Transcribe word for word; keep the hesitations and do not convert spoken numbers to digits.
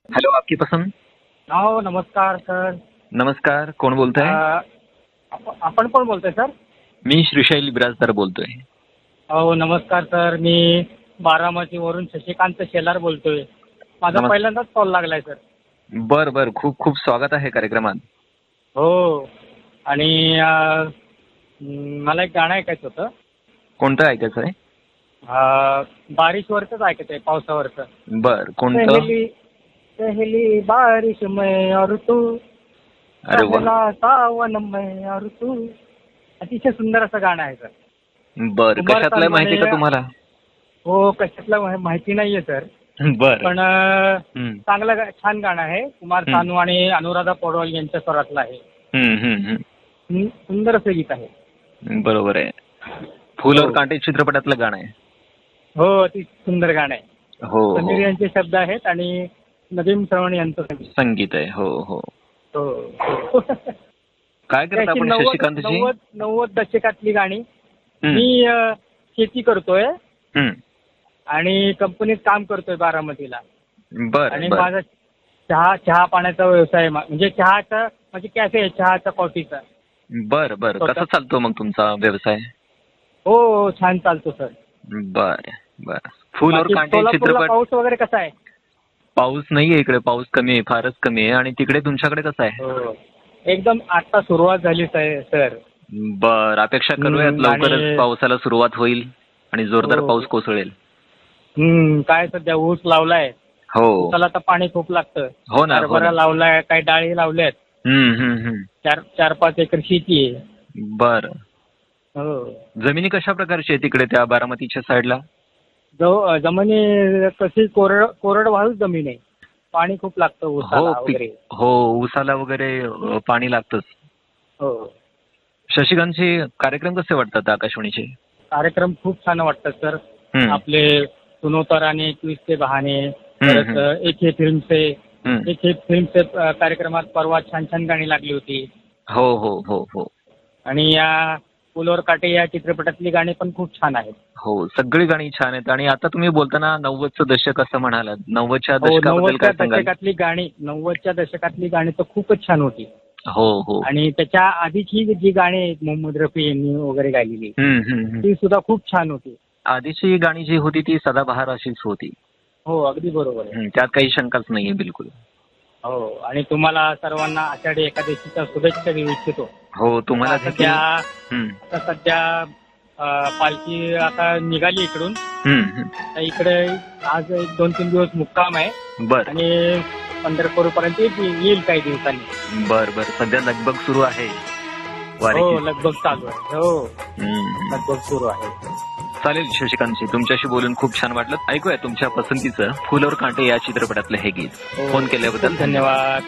Hello, आपकी पसंद. हो नमस्कार सर. नमस्कार, कोण बोलताय? अ, आप- आपण कोण बोलतोय सर? मी श्रीशैल बिराजदार बोलतोय. हो नमस्कार सर. मी बारामतीवरून शशिकांत शेलार बोलतोय. माझा नमस् पहिल्यांदाच कॉल लागलाय सर. बर बर, खूप खूप स्वागत आहे कार्यक्रमात. हो. आणि अ, म, मला एक गाणं ऐकायचं होतं. कोणतं ऐकायचं आहे? अ, बारिशवरचंच ऐकायचं आहे, पावसावरचं. बर, कोणतं? पहली पहली बारिश में और तू, अरे वा, पहला सावन में और तू. अतिशय सुंदर असं गाणं आहे सर. बर. कुमार कशातलं सानू माहिती आणि का तुम्हाला? हो कशातलं मा- माहिती नाहीये सर. बर. पण अ, हम्म, चांगलं गा- छान गाणं आहे. कुमार हम्म. सानू आणि अनुराधा पौडवाल यांच्या स्वरातलं आहे. हम्म, हम्म, हम्म. सुं- सुंदर असं गीत आहे. बरोबर आहे. फूल और हो. कांटे चित्रपटातलं गाणं आहे. हो ती सुंदर गाणं आहे. हो समीर हो, यांचे शब्द आहेत आणि नदीम श्रवण यांचं संगीत. संगीत आहे. हो हो. हो हो. काय करता त्याची आपण नव्वद शशिकांतजी? नव्वद नव्वद दशकातली गाणी. हम्म, मी अ, शेती करतोय हम्म. आणि कंपनीत काम करतोय बारामतीला. बर आणि बर माझा चहा चहा पाण्याचा व्यवसाय आहे. मा- म्हणजे चहाचा म्हणजे कॅफे आहे चहाचा कॉफीचा. बर बर. स्वतः- कसा चालतो मग तुमचा व्यवसाय? हो हो छान चालतो सर. बर बर. फूल और बाकी कांटे सोलापूरला चित्रपट. पाऊस वगैरे कसा आहे? पाऊस नाहीये इकडे. पाऊस कमी आहे, फारच कमी आहे. आणि तिकडे तुमच्याकडे कसं आहे? हो एकदम आता सुरुवात झाली स- सर. बर, अपेक्षा करूयात हम्म, लवकरच आणि- पावसाला सुरुवात होईल आणि जोरदार हो. पाऊस कोसळेल. हम्म काय सध्या ऊस लावलाय. हो त्याला तर पाणी खूप लागतं. हो ना, हो हरभरा ना. लावलाय, काही डाळी लावल्यात. हम्म हम्म हम्म. चार चार पाच एकर शेती आहे. बर. हो जमिनी कशा प्रकारची आहे तिकडे त्या बारामतीच्या साईडला? जो जमिनी कशी कोरड कोरडवाहू जमीन आहे. पाणी खूप लागतं हो ऊसाला पीक वगैरे. हो, ऊसाला वगैरे अ, पाणी लागतंच. हो शशिकांतचे कार्यक्रम कसे वाटतात आकाशवाणीचे? कार्यक्रम खूप छान वाटतात सर. हम्म, आपले सुनोताराने ट्विस्ट के बहाने, हम्म, परत एक हे फिल्मचे हम्म. एक हे फिल्मचे अ, कार्यक्रमात परवा छान छान गाणी लागली होती. हो हो हो हो आणि या फुलवर काटे या चित्रपटातली गाणी पण खूप छान आहेत. हो, सगळी गाणी छान आहेत. आणि आता तुम्ही बोलताना नव्वदचं दशक असं म्हणालात, नव्वदच्या हो दशकाबद्दल नव्वदच्या काय सांगाल? दशकातली गाणी नव्वदच्या दशकातली गाणी तर खूपच छान होती. हो हो. आणि त्याच्या आधीची जी गाणी आहेत मोहम्मद रफी यांनी वगैरे गायलेली हम्म, हम्म, हम्म. ती सुद्धा खूप छान होती. आधीची गाणी जी होती ती सदाबहार अशीच होती. हो अगदी बरोबर आहे. हम्म, त्यात काही शंकाच नाहीये बिलकुल. हो आणि तुम्हाला सर्वांना आषाढी एकादशीच्या शुभेच्छा देऊ इच्छितो. हो, तुम्हाला आता देखील. सध्या हम्म, आता सध्या अ, पालखी आता निघाली इकडून. हम्म, हम्म. तर इकडे आज एक दोन तीन दिवस मुक्काम आहे बर आणि पंढरपूर पर्यंत येईल काही दिवसांनी. बर बर. सध्या लगबग सुरू आहे हो वारीची. लगभग चालू आहे. हो हम्म. लगभग सुरू आहे. चालेल शशिकांतजी, तुमच्याशी बोलून खूप छान वाटलं. ऐकूया तुमच्या पसंतीचं फूल और कांटे या चित्रपटातलं हे गीत. हो. फोन केल्याबद्दल धन्यवाद.